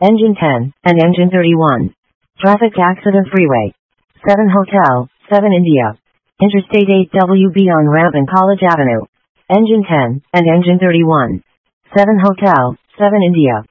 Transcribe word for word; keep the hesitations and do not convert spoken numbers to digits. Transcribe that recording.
Engine ten, and Engine thirty-one. Traffic accident freeway. seven Hotel, seven India. Interstate eight W B on ramp and College Avenue. Engine ten, and Engine thirty-one. seven Hotel, seven India.